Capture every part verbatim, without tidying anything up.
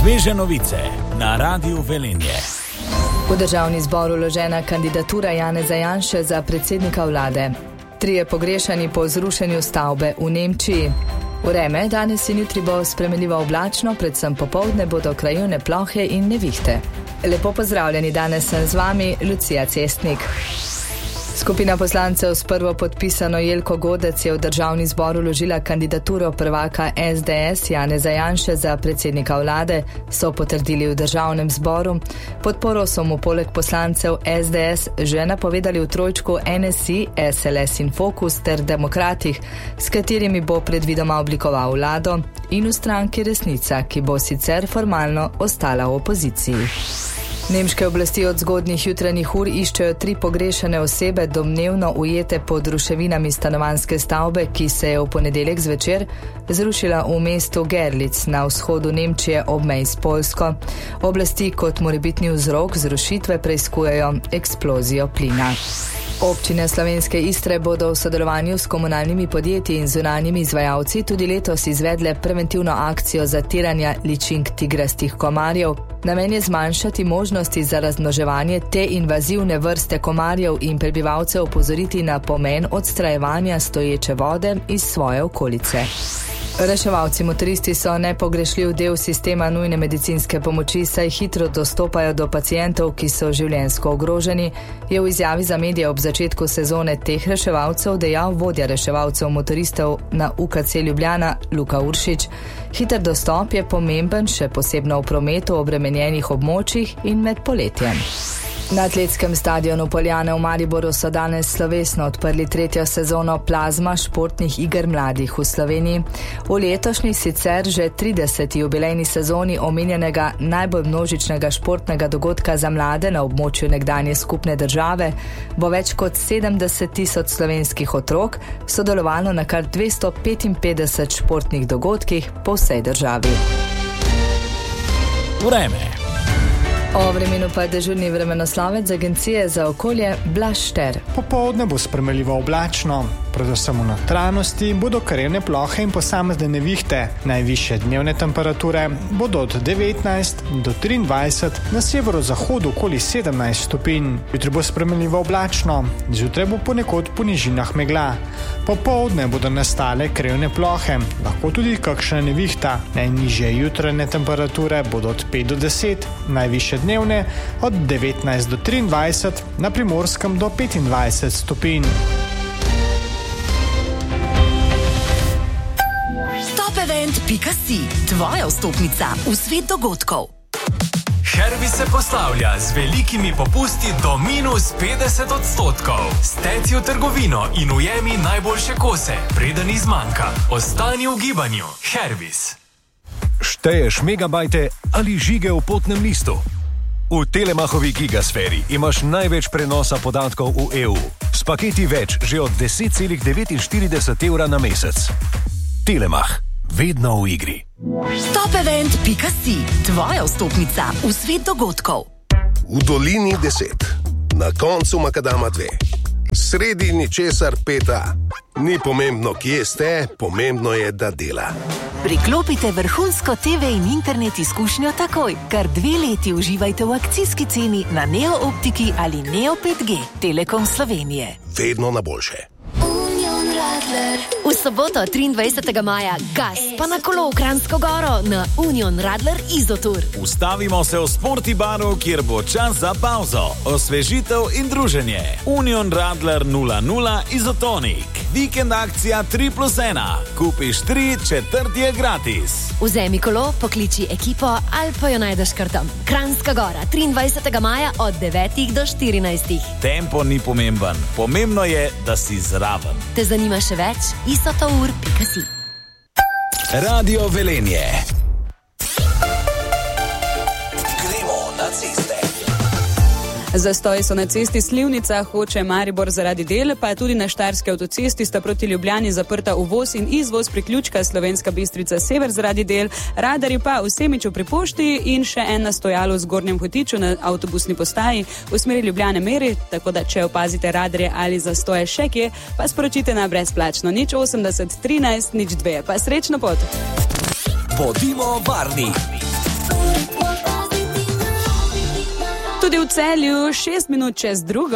Sveže novice na Radiu Velenje. V državni zbor vložena kandidatura Janeza Janše za predsednika vlade. Trije pogrešani po zrušenju stavbe v Nemčiji. Vreme danes in jutri bo spremenljivo oblačno, predvsem popoldne bodo krajevne plohe in nevihte. Lepo pozdravljeni, danes sem z vami Lucija Cestnik. Skupina poslancev s prvo podpisano Jelko Godec je v državni zbor vložila kandidaturo prvaka es de es Janeza Janše za predsednika vlade, so potrdili v državnem zboru. Podporo so mu poleg poslancev es de es že napovedali v trojčku en es i, es el es in Fokus ter Demokratih, s katerimi bo predvidoma oblikoval vlado, in v stranki Resnica, ki bo sicer formalno ostala v opoziciji. Nemške oblasti od zgodnjih jutranjih ur iščejo tri pogrešane osebe, domnevno ujete pod ruševinami stanovanjske stavbe, ki se je v ponedeljek zvečer zrušila v mestu Gerlitz na vzhodu Nemčije ob meji s Poljsko. Oblasti kot morebitni vzrok zrušitve preiskujejo eksplozijo plina. Občine Slovenske Istre bodo v sodelovanju s komunalnimi podjetji in zunanjimi izvajalci tudi letos izvedle preventivno akcijo zatiranja ličink tigrastih komarjev. Namen je zmanjšati možnosti za razmnoževanje te invazivne vrste komarjev in prebivalce opozoriti na pomen odstrajevanja stoječe vode iz svoje okolice. Reševalci motoristi so nepogrešljiv del sistema nujne medicinske pomoči, saj hitro dostopajo do pacientov, ki so življenjsko ogroženi, je v izjavi za medije ob začetku sezone teh reševalcev dejal vodja reševalcev motoristov na u ka ce Ljubljana Luka Uršič. Hiter dostop je pomemben, še posebno v prometu obremenjenih območjih in med poletjem. Na atletskem stadionu Poljane v Mariboru so danes slovesno odprli tretjo sezono plazma športnih iger mladih v Sloveniji. V letošnji sicer že trideseti jubilejni sezoni omenjenega najbolj množičnega športnega dogodka za mlade na območju nekdanje skupne države bo več kot sedemdeset tisoč slovenskih otrok sodelovalo na kar dvesto petinpetdeset športnih dogodkih po vsej državi. Vreme. O vremenu pa dežurni vremenoslovec agencije za okolje Blaž Šter. Popoldne bo spremenljivo oblačno, predvsem v notranjosti bodo krajevne plohe in posamezne nevihte. Najvišje dnevne temperature bodo od devetnajst do triindvajset, na severozahodu okoli sedemnajst stopinj. Jutri bo spremenljivo oblačno, zjutraj bo ponekod po nižinah megla. Popoldne bodo nastale krajevne plohe, lahko tudi kakšna nevihta. Najnižje jutranje temperature bodo od pet do deset, najvišje dnevne od devetnajst do triindvajset, na Primorskem do petindvajset stopinj. Topevent pika si, tvoja vstopnica v svet dogodkov. Hervis se poslavlja z velikimi popusti do minus petdeset odstotkov. Steci v trgovino in ujemi najboljše kose, preden izmanjka. Ostani v gibanju. Hervis. Šteješ megabajte ali žige v potnem listu? V Telemachovi gigasferi imaš največ prenosa podatkov v e u. S paketi več že od deset celih devetinštirideset evra na mesec. Telemach. Vedno v igri. Topevent pika si, tvoja vstopnica v svet dogodkov. V dolini deset, na koncu makadama dve, sredi ničesar peta. Ni pomembno, kje ste, pomembno je, da dela. Priklopite vrhunsko te ve in internet izkušnjo takoj. Kar dve leti uživajte v akcijski ceni na Neo Optiki ali Neo pet ge. Telekom Slovenije. Vedno na boljše. V soboto triindvajsetega maja gas pa na kolo v Kranjsko Goro na Union Radler Izotur. Ustavimo se v Sporti baru, kjer bo čas za pauzo, osvežitev in druženje. Union Radler nula nula Izotonik. Vikend akcija tri plus ena. Kupiš tri, četrti je gratis. Vzemi kolo, pokliči ekipo ali pa jo najdeš kar tam. Kranjska Gora, triindvajsetega maja od devetih do štirinajstih. Tempo ni pomemben. Pomembno je, da si zraven. Te zanima še več? isotour pika si. Radio Velenje. Gremo na ceste. Zastoji so na cesti Slivnica, Hoče, Maribor zaradi del, pa tudi na Štajerski avtocesti sta proti Ljubljani zaprta uvoz in izvoz priključka Slovenska Bistrica sever zaradi del, radarji pa v Semiču pri pošti in še en na stojalu v Zgornjem Hotiču na avtobusni postaji v smeri Ljubljane meri, tako da če opazite radarje ali zastoje še kje, pa sporočite na brezplačno nič osemdeset trinajst nič dve. Pa srečno pot! Bodimo varni! Tudi v Celju šest minut čez drugo.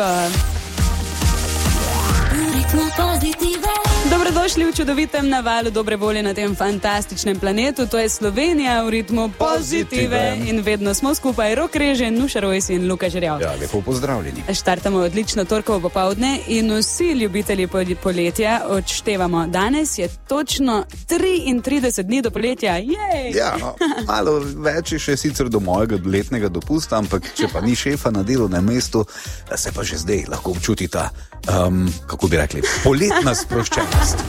Dobrodošli v čudovitem navalu dobre volje na tem fantastičnem planetu. To je Slovenija v ritmu pozitive in vedno smo skupaj. Rok Režen, Nuša Rojs in Luka Žerjav. Ja, lepo pozdravljeni. Štartamo odlično torkovo popoldne in vsi ljubitelji poletja odštevamo. Danes je točno triintrideset dni do poletja. Jej! Ja, no, malo več je še sicer do mojega letnega dopusta, ampak če pa ni šefa na delovnem mestu, se pa že zdaj lahko občuti ta, um, kako bi rekli, poletna sproščenost.